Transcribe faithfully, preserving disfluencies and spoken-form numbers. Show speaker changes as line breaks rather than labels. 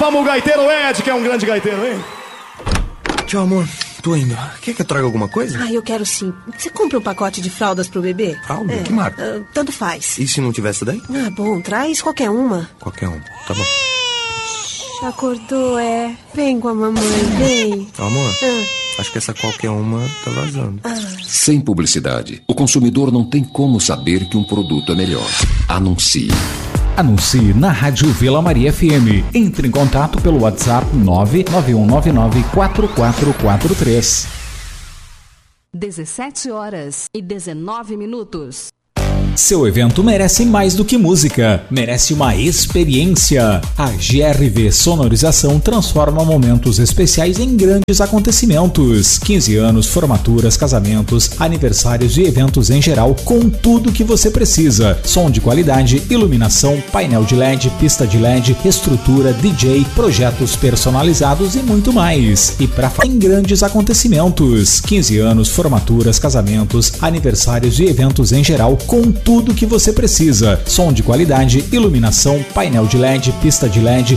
Chama o gaiteiro Ed, que é um grande gaiteiro, hein?
Tchau, amor. Tô indo. Quer que eu traga alguma coisa?
Ah, eu quero sim. Você compra um pacote de fraldas pro bebê?
Fralda? É, que marca?
Uh, tanto faz.
E se não tivesse daí?
Ah, bom, traz qualquer uma.
Qualquer uma, tá bom.
Acordou, é. Vem com a mamãe, vem.
Amor,
ah.
acho que essa qualquer uma tá vazando.
Ah.
Sem publicidade, o consumidor não tem como saber que um produto é melhor. Anuncie.
Anuncie na Rádio Vila Maria F M. Entre em contato pelo WhatsApp nove nove um nove nove quatro quatro quatro três.
dezessete horas e dezenove minutos.
Seu evento merece mais do que música, merece uma experiência. A G R V Sonorização transforma momentos especiais em grandes acontecimentos. quinze anos, formaturas, casamentos, aniversários e eventos em geral, com tudo que você precisa. Som de qualidade, iluminação, painel de L E D, pista de L E D, estrutura, D J, projetos personalizados e muito mais. E para falar em grandes acontecimentos, quinze anos, formaturas, casamentos, aniversários e eventos em geral, com tudo que você precisa. Som de qualidade, iluminação, painel de L E D, pista de L E D,